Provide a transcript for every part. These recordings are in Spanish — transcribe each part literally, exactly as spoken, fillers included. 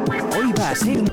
Hoy va a ser...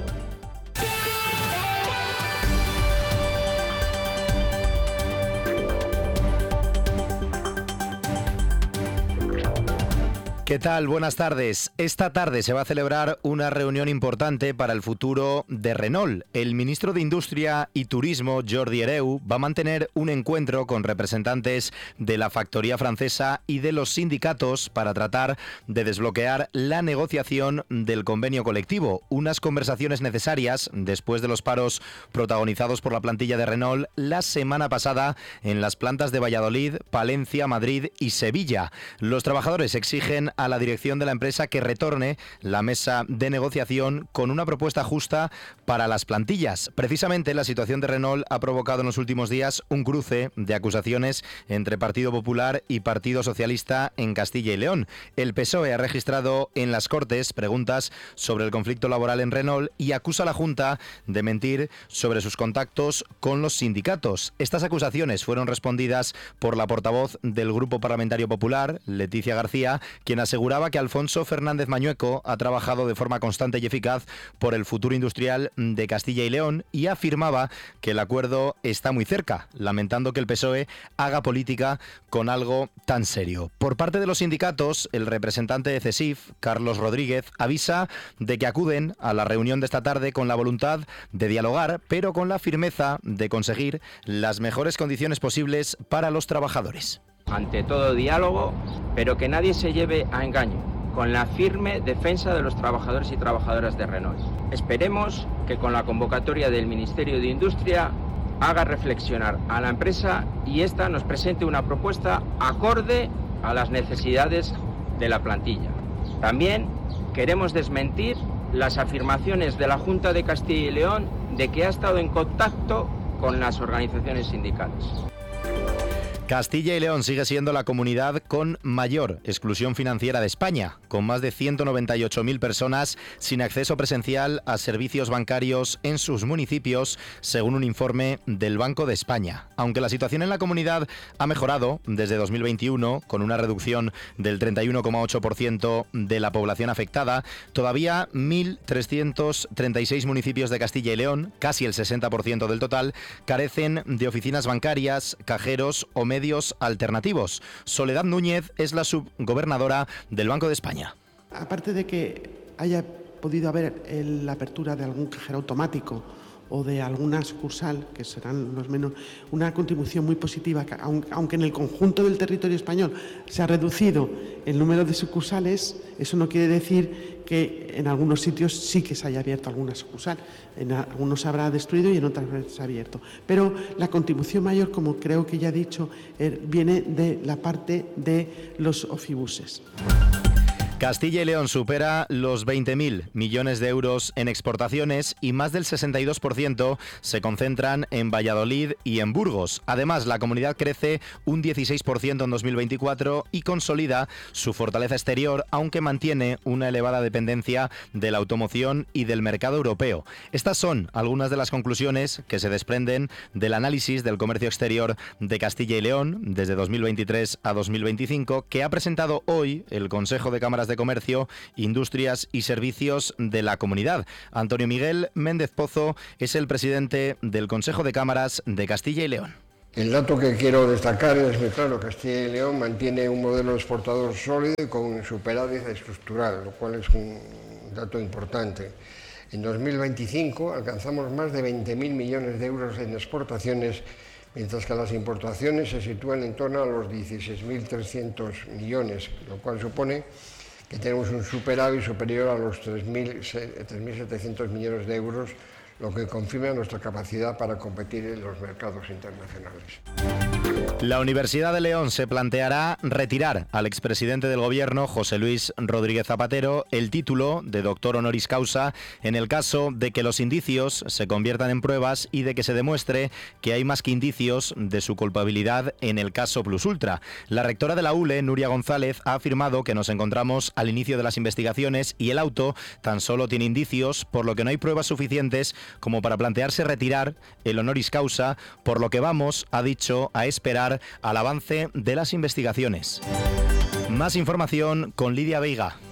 ¿Qué tal? Buenas tardes. Esta tarde se va a celebrar una reunión importante para el futuro de Renault. El ministro de Industria y Turismo, Jordi Hereu, va a mantener un encuentro con representantes de la factoría francesa y de los sindicatos para tratar de desbloquear la negociación del convenio colectivo. Unas conversaciones necesarias después de los paros protagonizados por la plantilla de Renault la semana pasada en las plantas de Valladolid, Palencia, Madrid y Sevilla. Los trabajadores exigen a la dirección de la empresa que retorne la mesa de negociación con una propuesta justa para las plantillas. Precisamente la situación de Renault ha provocado en los últimos días un cruce de acusaciones entre Partido Popular y Partido Socialista en Castilla y León. El P S O E ha registrado en las Cortes preguntas sobre el conflicto laboral en Renault y acusa a la Junta de mentir sobre sus contactos con los sindicatos. Estas acusaciones fueron respondidas por la portavoz del Grupo Parlamentario Popular, Leticia García, quien aseguraba que Alfonso Fernández Mañueco ha trabajado de forma constante y eficaz por el futuro industrial de Castilla y León y afirmaba que el acuerdo está muy cerca, lamentando que el P S O E haga política con algo tan serio. Por parte de los sindicatos, el representante de CESIF, Carlos Rodríguez, avisa de que acuden a la reunión de esta tarde con la voluntad de dialogar, pero con la firmeza de conseguir las mejores condiciones posibles para los trabajadores. Ante todo diálogo, pero que nadie se lleve a engaño, con la firme defensa de los trabajadores y trabajadoras de Renault. Esperemos que con la convocatoria del Ministerio de Industria haga reflexionar a la empresa y ésta nos presente una propuesta acorde a las necesidades de la plantilla. También queremos desmentir las afirmaciones de la Junta de Castilla y León de que ha estado en contacto con las organizaciones sindicales. Castilla y León sigue siendo la comunidad con mayor exclusión financiera de España, con más de ciento noventa y ocho mil personas sin acceso presencial a servicios bancarios en sus municipios, según un informe del Banco de España. Aunque la situación en la comunidad ha mejorado desde dos mil veintiuno, con una reducción del treinta y uno coma ocho por ciento de la población afectada, todavía mil trescientos treinta y seis municipios de Castilla y León, casi el sesenta por ciento del total, carecen de oficinas bancarias, cajeros o medios medios alternativos. Soledad Núñez es la subgobernadora del Banco de España. Aparte de que haya podido haber el, la apertura de algún cajero automático o de alguna sucursal, que serán los menos, una contribución muy positiva, que aunque en el conjunto del territorio español se ha reducido el número de sucursales, eso no quiere decir que en algunos sitios sí que se haya abierto alguna sucursal. En algunos se habrá destruido y en otras se ha abierto. Pero la contribución mayor, como creo que ya he dicho, viene de la parte de los ofibuses. Castilla y León supera los veinte mil millones de euros en exportaciones y más del sesenta y dos por ciento se concentran en Valladolid y en Burgos. Además, la comunidad crece un dieciséis por ciento en dos mil veinticuatro y consolida su fortaleza exterior, aunque mantiene una elevada dependencia de la automoción y del mercado europeo. Estas son algunas de las conclusiones que se desprenden del análisis del comercio exterior de Castilla y León desde dos mil veintitrés a dos mil veinticinco, que ha presentado hoy el Consejo de Cámaras de Comercio, Industrias y Servicios de la Comunidad. Antonio Miguel Méndez Pozo es el presidente del Consejo de Cámaras de Castilla y León. El dato que quiero destacar es que, claro, Castilla y León mantiene un modelo exportador sólido y con un superávit estructural, lo cual es un dato importante. En dos mil veinticinco alcanzamos más de veinte mil millones de euros en exportaciones, mientras que las importaciones se sitúan en torno a los dieciséis mil trescientos millones, lo cual supone que tenemos un superávit superior a los tres mil setecientos millones de euros, lo que confirma nuestra capacidad para competir en los mercados internacionales. La Universidad de León se planteará retirar al expresidente del Gobierno, José Luis Rodríguez Zapatero, el título de doctor honoris causa en el caso de que los indicios se conviertan en pruebas y de que se demuestre que hay más que indicios de su culpabilidad en el caso Plus Ultra. La rectora de la U L E, Nuria González, ha afirmado que nos encontramos al inicio de las investigaciones y el auto tan solo tiene indicios, por lo que no hay pruebas suficientes como para plantearse retirar el honoris causa, por lo que vamos, ha dicho, a esperar al avance de las investigaciones. Más información con Lidia Veiga.